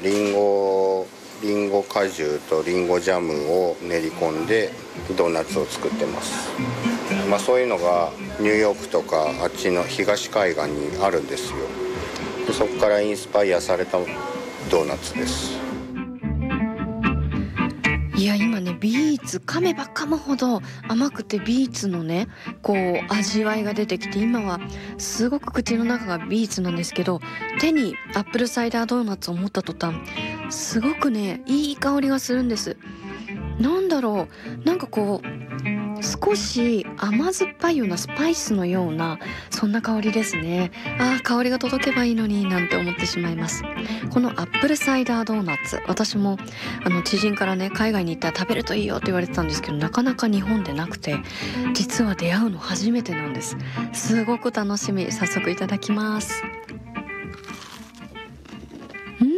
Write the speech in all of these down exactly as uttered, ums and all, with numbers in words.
リンゴリンゴ果汁とリンゴジャムを練り込んでドーナツを作ってます。まあ、そういうのがニューヨークとかあっちの東海岸にあるんですよ。でそこからインスパイアされたドーナツです。 いや今ねビーツ噛めば噛むほど甘くてビーツのねこう味わいが出てきて、今はすごく口の中がビーツなんですけど、手にアップルサイダードーナツを持った途端すごくねいい香りがするんです。なんだろう、なんかこう少し甘酸っぱいようなスパイスのようなそんな香りですね。あー香りが届けばいいのになんて思ってしまいます。このアップルサイダードーナツ、私もあの知人からね海外に行ったら食べるといいよって言われてたんですけど、なかなか日本でなくて実は出会うの初めてなんです。すごく楽しみ。早速いただきます。うーん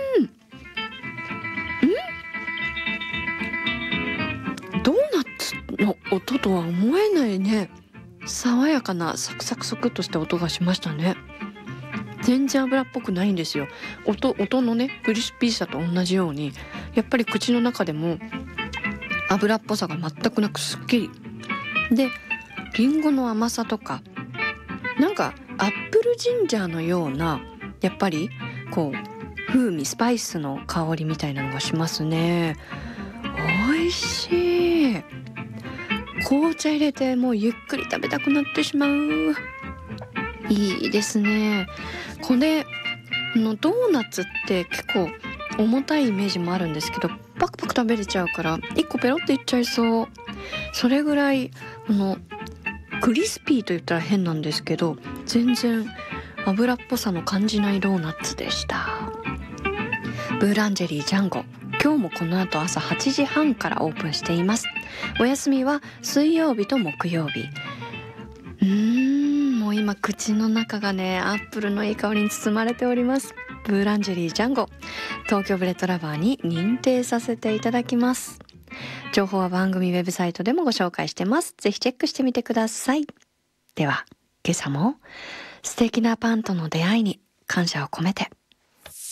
ドーナツの音とは思えないね、爽やかなサクサクサクっとした音がしましたね。全然油っぽくないんですよ。音音のねクリスピーさと同じようにやっぱり口の中でも油っぽさが全くなくすっきりで、リンゴの甘さとかなんかアップルジンジャーのようなやっぱりこう風味スパイスの香りみたいなのがしますね。美味しい。紅茶入れてもうゆっくり食べたくなってしまう。いいですね。これのドーナツって結構重たいイメージもあるんですけど、パクパク食べれちゃうからいっこペロっていっちゃいそう。それぐらいあのクリスピーと言ったら変なんですけど全然油っぽさの感じないドーナツでした。ブーランジェリージャンゴ、今日もこの後朝はちじはんからオープンしています。お休みは水曜日と木曜日。うーんもう今口の中がねアップルのいい香りに包まれております。ブーランジェリージャンゴ、東京ブレッドラバーに認定させていただきます。情報は番組ウェブサイトでもご紹介してます。ぜひチェックしてみてください。では今朝も素敵なパンとの出会いに感謝を込めて。